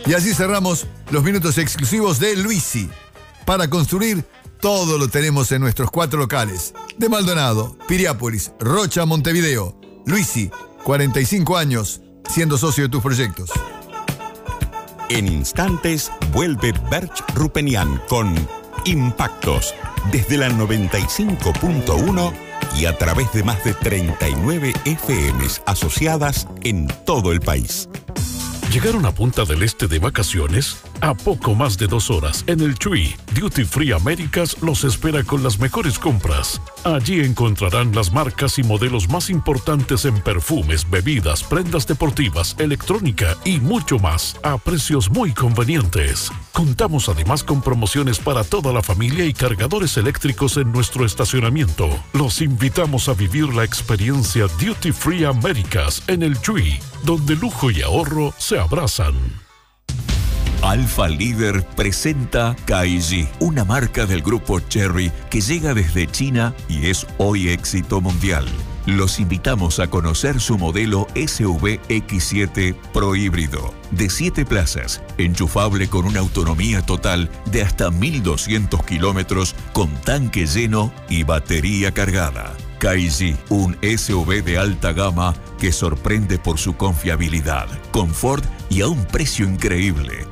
Y así cerramos los minutos exclusivos de Luisi. Para construir, todo lo tenemos en nuestros 4 locales. De Maldonado, Piriápolis, Rocha, Montevideo. Luisi, 45 años, siendo socio de tus proyectos. En instantes vuelve Berch Rupenian con Impactos desde la 95.1 y a través de más de 39 FMs asociadas en todo el país. ¿Llegaron a Punta del Este de vacaciones? A poco más de 2 horas, en el Chuy, Duty Free Américas los espera con las mejores compras. Allí encontrarán las marcas y modelos más importantes en perfumes, bebidas, prendas deportivas, electrónica y mucho más, a precios muy convenientes. Contamos además con promociones para toda la familia y cargadores eléctricos en nuestro estacionamiento. Los invitamos a vivir la experiencia Duty Free Américas en el Chuy, donde lujo y ahorro se abrazan. Alfa Líder presenta Kaiji, una marca del grupo Cherry que llega desde China y es hoy éxito mundial. Los invitamos a conocer su modelo SUV X7 Pro híbrido, de 7 plazas, enchufable con una autonomía total de hasta 1.200 kilómetros, con tanque lleno y batería cargada. Kaiji, un SUV de alta gama que sorprende por su confiabilidad, confort y a un precio increíble,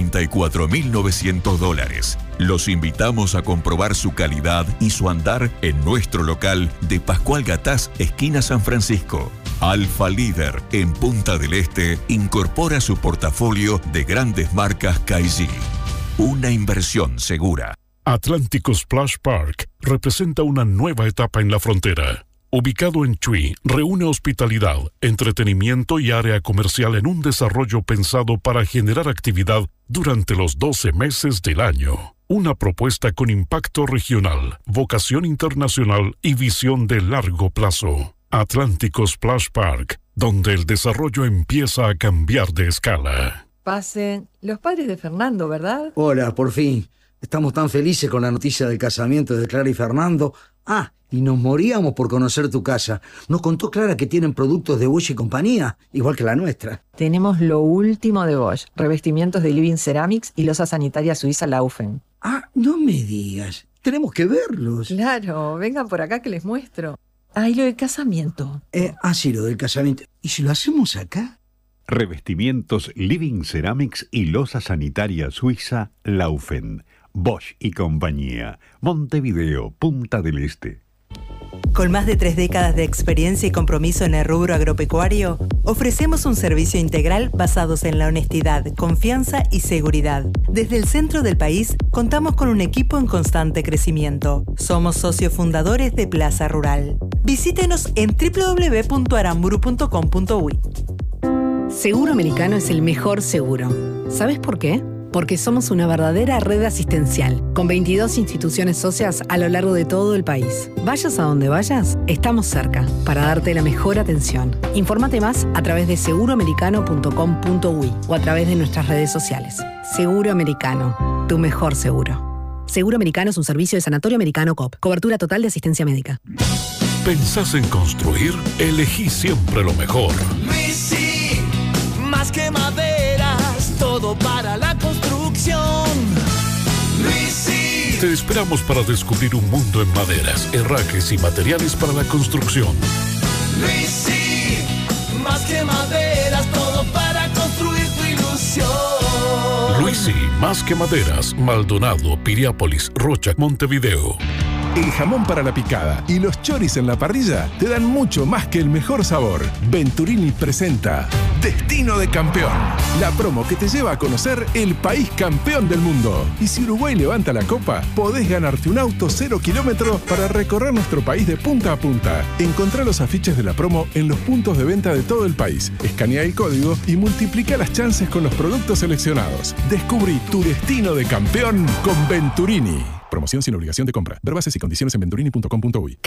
$34.900. Los invitamos a comprobar su calidad y su andar en nuestro local de Pascual Gatás, esquina San Francisco. Alfa Líder, en Punta del Este, incorpora su portafolio de grandes marcas Kaiji. Una inversión segura. Atlántico Splash Park representa una nueva etapa en la frontera. Ubicado en Chuy, reúne hospitalidad, entretenimiento y área comercial en un desarrollo pensado para generar actividad durante los 12 meses del año. Una propuesta con impacto regional, vocación internacional y visión de largo plazo. Atlántico Splash Park, donde el desarrollo empieza a cambiar de escala. Pasen. Los padres de Fernando, ¿verdad? Hola, por fin. Estamos tan felices con la noticia del casamiento de Clara y Fernando. Y nos moríamos por conocer tu casa. Nos contó Clara que tienen productos de Bosch y compañía, igual que la nuestra. Tenemos lo último de Bosch, revestimientos de Living Ceramics y losa sanitaria suiza Laufen. No me digas. Tenemos que verlos. Claro, vengan por acá que les muestro. Y lo del casamiento. Sí, lo del casamiento. ¿Y si lo hacemos acá? Revestimientos Living Ceramics y losa sanitaria suiza Laufen. Bosch y compañía. Montevideo, Punta del Este. Con más de 3 décadas de experiencia y compromiso en el rubro agropecuario, ofrecemos un servicio integral basados en la honestidad, confianza y seguridad. Desde el centro del país, contamos con un equipo en constante crecimiento. Somos socios fundadores de Plaza Rural. Visítenos en www.aramburu.com.uy. Seguro Americano es el mejor seguro. ¿Sabes por qué? Porque somos una verdadera red asistencial, con 22 instituciones socias a lo largo de todo el país. Vayas a donde vayas, estamos cerca, para darte la mejor atención. Infórmate más a través de seguroamericano.com.uy o a través de nuestras redes sociales. Seguro Americano, tu mejor seguro. Seguro Americano es un servicio de Sanatorio Americano Coop. Cobertura total de asistencia médica. ¿Pensás en construir? Elegí siempre lo mejor. Luisi, más que maderas, todo para la construcción. Luisi. Te esperamos para descubrir un mundo en maderas, herrajes y materiales para la construcción. Luisi, más que maderas, todo para construir tu ilusión. Luisi, más que maderas, Maldonado, Piriápolis, Rocha, Montevideo. El jamón para la picada y los choris en la parrilla te dan mucho más que el mejor sabor. Venturini presenta Destino de Campeón, la promo que te lleva a conocer el país campeón del mundo. Y si Uruguay levanta la copa, podés ganarte un auto 0 kilómetros para recorrer nuestro país de punta a punta. Encontrá los afiches de la promo en los puntos de venta de todo el país. Escanea el código y multiplica las chances con los productos seleccionados. Descubrí tu destino de campeón con Venturini. Promoción sin obligación de compra. Ver bases y condiciones en venturini.com.uy.